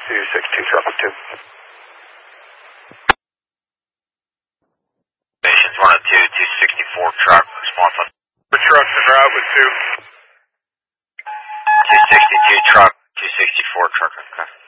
262 truck with 2. Stations 102, 264 truck, response on. The truck is route with 2. 262 truck, 264 truck, okay.